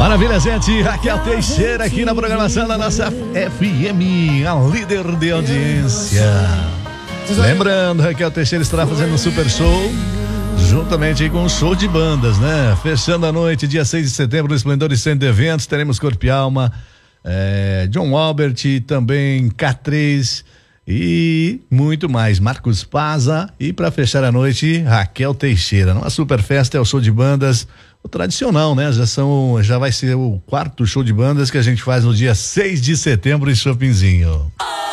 Maravilha, gente. Raquel Teixeira aqui na programação da nossa FM, a líder de audiência. Lembrando, Raquel Teixeira estará fazendo um super show juntamente aí com um show de bandas, né? Fechando a noite, dia 6 de setembro, no Esplendor Centro de Eventos, teremos Corpo e Alma, John Albert, também K3 e muito mais. Marcos Paza, e para fechar a noite, Raquel Teixeira. Numa super festa, é o show de bandas, o tradicional, né? Já vai ser o quarto show de bandas que a gente faz no dia 6 de setembro em Chopinzinho.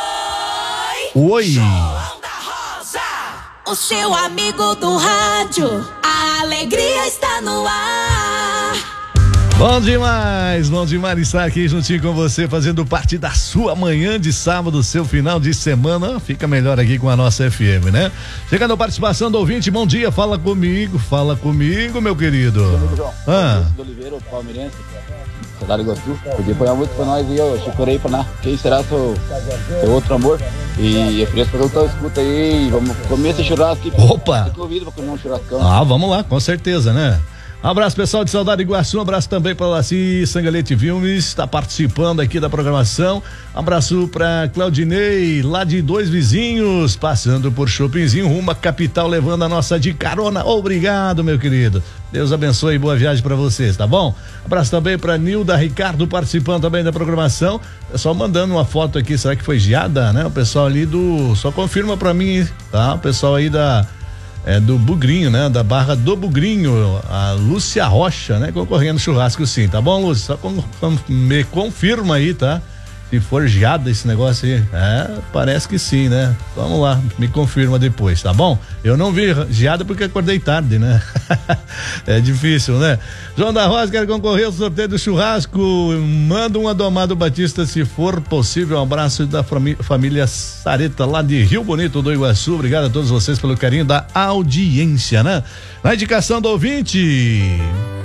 Oi! João da Rosa, o seu amigo do rádio, a alegria está no ar. Bom demais estar aqui juntinho com você, fazendo parte da sua manhã de sábado, seu final de semana, fica melhor aqui com a nossa FM, né? Chegando a participação do ouvinte, bom dia, fala comigo, meu querido. Meu amigo João, do Oliveira, o palmeirense, Cidade do Iguaçu, podia pôr uma música pra nós e eu chorei pra nós, quem será seu outro amor? E eu queria fazer um escuta aí, vamos comer esse churrasco aqui. Opa! Tô convido pra comer um churrascão. Vamos lá, com certeza, né? Um abraço, pessoal de Saudade Iguaçu, um abraço também para Laci Sangalete Filmes, está participando aqui da programação. Um abraço para Claudinei, lá de Dois Vizinhos, passando por Chopinzinho, rumo à capital, levando a nossa de carona. Obrigado, meu querido. Deus abençoe e boa viagem para vocês, tá bom? Abraço também para Nilda Ricardo, participando também da programação. Pessoal mandando uma foto aqui, será que foi geada, né? O pessoal ali só confirma para mim, tá? O pessoal aí do Bugrinho, né? Da Barra do Bugrinho, a Lúcia Rocha, né? Concorrendo churrasco sim, tá bom, Lúcia? Só me confirma aí, tá? Se for geada esse negócio aí, parece que sim, né? Vamos lá, me confirma depois, tá bom? Eu não vi geada porque acordei tarde, né? É difícil, né? João da Rosa quer concorrer ao sorteio do churrasco, manda um Adomado Batista se for possível. Um abraço da família Sareta lá de Rio Bonito do Iguaçu. Obrigado a todos vocês pelo carinho da audiência, né? Na indicação do ouvinte,